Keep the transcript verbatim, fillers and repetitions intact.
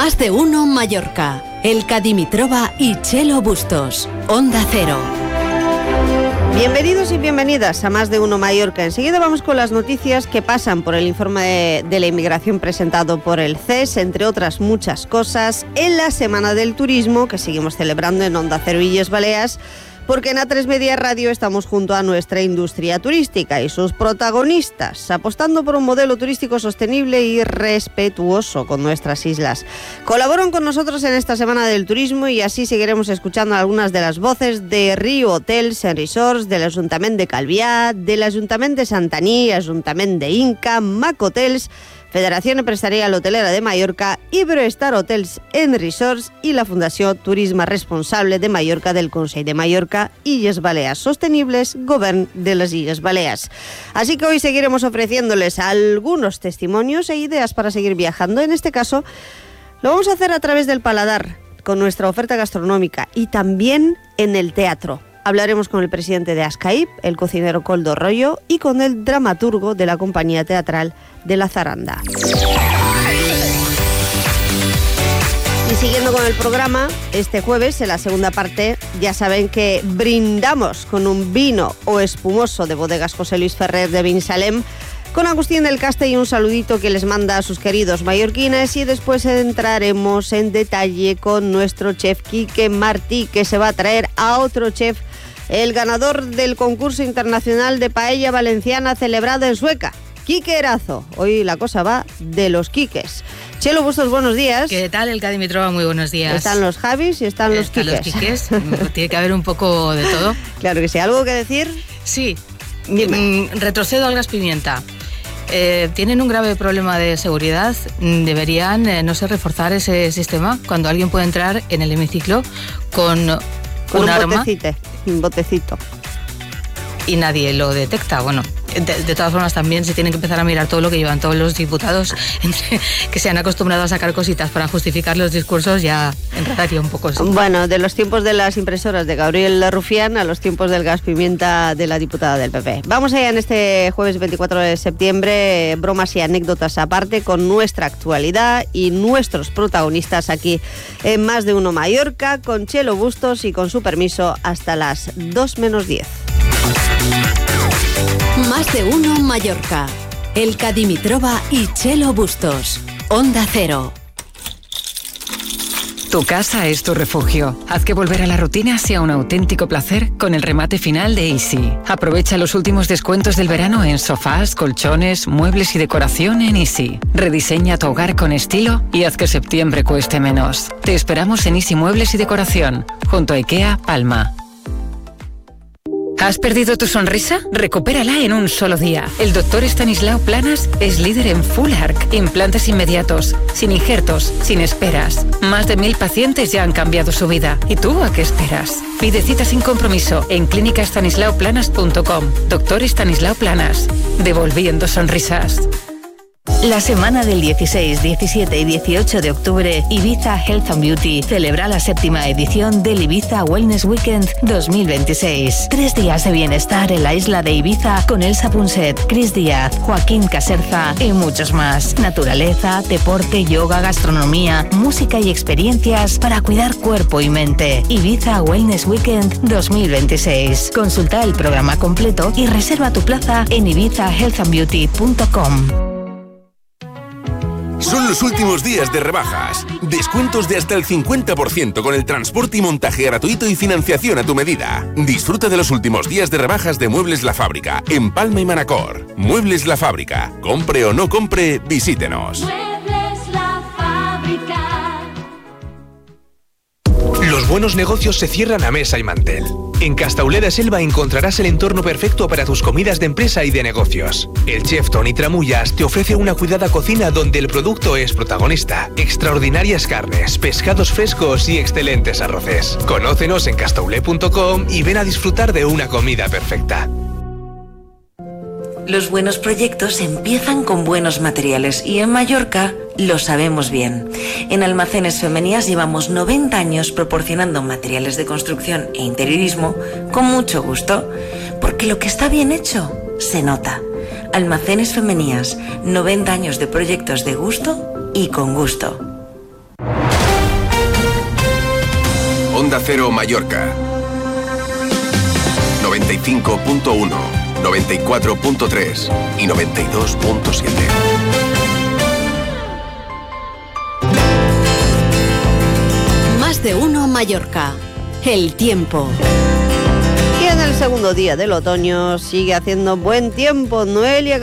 Más de uno Mallorca. Elka Dimitrova y Chelo Bustos. Onda Cero. Bienvenidos y bienvenidas a Más de uno Mallorca. Enseguida vamos con las noticias que pasan por el informe de, de la inmigración presentado por el C E S, entre otras muchas cosas, en la Semana del Turismo que seguimos celebrando en Onda Cero Illes Balears, porque en A tres Media Radio estamos junto a nuestra industria turística y sus protagonistas, apostando por un modelo turístico sostenible y respetuoso con nuestras islas. Colaboran con nosotros en esta Semana del Turismo y así seguiremos escuchando algunas de las voces de Rio Hotels and Resorts, del Ayuntamiento de Calviá, del Ayuntamiento de Santaní, Ayuntamiento de Inca, Mac Hotels, Federación Empresarial Hotelera de Mallorca, Iberoestar Hotels and Resorts y la Fundació Turisme Responsable de Mallorca del Consell de Mallorca, Illes Balears Sostenibles, Govern de las Illes Balears. Así que hoy seguiremos ofreciéndoles algunos testimonios e ideas para seguir viajando. En este caso, lo vamos a hacer a través del paladar, con nuestra oferta gastronómica y también en el teatro. Hablaremos con el presidente de ASCAIP, el cocinero Koldo Rollo, y con el dramaturgo de la compañía teatral de La Zaranda. Y siguiendo con el programa, este jueves, en la segunda parte, ya saben que brindamos con un vino o espumoso de bodegas José Luis Ferrer de Vinsalem, con Agustín del Caste, y un saludito que les manda a sus queridos mallorquines, y después entraremos en detalle con nuestro chef Quique Martí, que se va a traer a otro chef, el ganador del concurso internacional de paella valenciana celebrado en Sueca, Quique Erazo. Hoy la cosa va de los Quiques. Chelo Bustos, buenos días. ¿Qué tal, Elka Dimitrova? Muy buenos días. Están los Javis y están los están Quiques. los Quiques. Tiene que haber un poco de todo. Claro que sí. ¿Algo que decir? Sí. Dime. Retrocedo al gas pimienta. Eh, tienen un grave problema de seguridad. Deberían, eh, no sé, reforzar ese sistema cuando alguien puede entrar en el hemiciclo con, con un, un arma botecito, un botecito y nadie lo detecta. Bueno, de, de todas formas también se tienen que empezar a mirar todo lo que llevan todos los diputados, entre, que se han acostumbrado a sacar cositas para justificar los discursos. Ya enredaría un poco. ¿Sí? Bueno, de los tiempos de las impresoras de Gabriel Rufián a los tiempos del gas pimienta de la diputada del P P. Vamos allá en este jueves veinticuatro de septiembre, bromas y anécdotas aparte, con nuestra actualidad y nuestros protagonistas aquí en Más de uno Mallorca, con Chelo Bustos y, con su permiso, hasta las dos menos diez. Más de uno Mallorca. Elka Dimitrova y Chelo Bustos. Onda Cero. Tu casa es tu refugio. Haz que volver a la rutina sea un auténtico placer con el remate final de Easy. Aprovecha los últimos descuentos del verano en sofás, colchones, muebles y decoración en Easy. Rediseña tu hogar con estilo y haz que septiembre cueste menos. Te esperamos en Easy Muebles y Decoración, junto a IKEA Palma. ¿Has perdido tu sonrisa? Recupérala en un solo día. El doctor Estanislao Planas es líder en Full Arc, implantes inmediatos, sin injertos, sin esperas. Más de mil pacientes ya han cambiado su vida. ¿Y tú a qué esperas? Pide cita sin compromiso en clínica estanislao planas punto com. Doctor Estanislao Planas, devolviendo sonrisas. La semana del dieciséis, diecisiete y dieciocho de octubre, Ibiza Health and Beauty celebra la séptima edición del Ibiza Wellness Weekend dos mil veintiséis. Tres días de bienestar en la isla de Ibiza con Elsa Punset, Cris Díaz, Joaquín Caserza y muchos más. Naturaleza, deporte, yoga, gastronomía, música y experiencias para cuidar cuerpo y mente. Ibiza Wellness Weekend dos mil veintiséis. Consulta el programa completo y reserva tu plaza en ibiza health and beauty punto com. Son los últimos días de rebajas. Descuentos de hasta el cincuenta por ciento con el transporte y montaje gratuito y financiación a tu medida. Disfruta de los últimos días de rebajas de Muebles La Fábrica en Palma y Manacor. Muebles La Fábrica. Compre o no compre, visítenos. Muebles La Fábrica. Los buenos negocios se cierran a mesa y mantel. En Castauleda Selva encontrarás el entorno perfecto para tus comidas de empresa y de negocios. El chef Toni Tramullas te ofrece una cuidada cocina donde el producto es protagonista. Extraordinarias carnes, pescados frescos y excelentes arroces. Conócenos en castaulé punto com y ven a disfrutar de una comida perfecta. Los buenos proyectos empiezan con buenos materiales y en Mallorca lo sabemos bien. En Almacenes Femenías llevamos noventa años proporcionando materiales de construcción e interiorismo con mucho gusto, porque lo que está bien hecho se nota. Almacenes Femenías, noventa años de proyectos de gusto y con gusto. Onda Cero Mallorca. noventa y cinco punto uno, noventa y cuatro punto tres y noventa y dos punto siete. Más de uno Mallorca. El tiempo. Y en el segundo día del otoño sigue haciendo buen tiempo. Noelia